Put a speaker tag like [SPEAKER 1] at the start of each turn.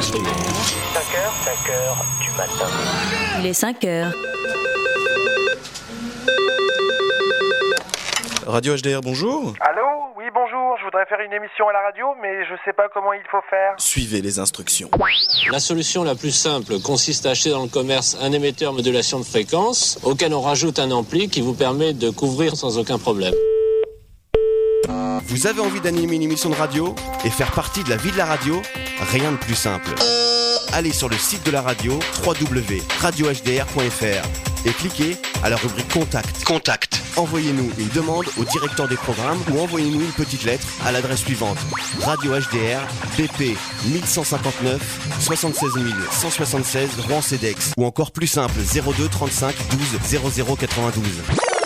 [SPEAKER 1] 5h du matin.
[SPEAKER 2] Il est 5h.
[SPEAKER 3] Radio HDR, bonjour.
[SPEAKER 4] Allô ? Oui, bonjour, je voudrais faire une émission à la radio, mais je sais pas comment il faut faire.
[SPEAKER 3] Suivez les instructions.
[SPEAKER 5] La solution la plus simple consiste à acheter dans le commerce un émetteur modulation de fréquence, auquel on rajoute un ampli qui vous permet de couvrir sans aucun problème.
[SPEAKER 6] Vous avez envie d'animer une émission de radio et faire partie de la vie de la radio ? Rien de plus simple. Allez sur le site de la radio, www.radiohdr.fr, et cliquez à la rubrique Contact. Envoyez-nous une demande au directeur des programmes ou envoyez-nous une petite lettre à l'adresse suivante: Radio HDR, BP 1159 76 176 Rouen-Cedex, ou encore plus simple 02 35 12 00 92.